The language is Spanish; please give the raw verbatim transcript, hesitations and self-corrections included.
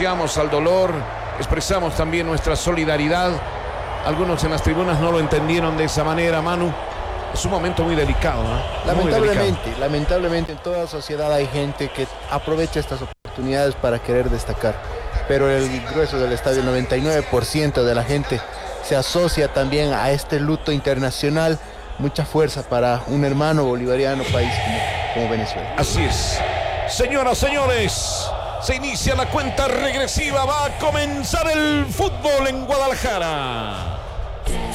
asociamos al dolor, expresamos también nuestra solidaridad. Algunos en las tribunas no lo entendieron de esa manera, Manu. Es un momento muy delicado, ¿no? Lamentablemente, muy delicado. lamentablemente en toda sociedad hay gente que aprovecha estas oportunidades para querer destacar. Pero el grueso del estadio, el noventa y nueve por ciento de la gente se asocia también a este luto internacional. Mucha fuerza para un hermano bolivariano país como, como Venezuela. Así es. Señoras, señores, se inicia la cuenta regresiva. Va a comenzar el fútbol en Guadalajara.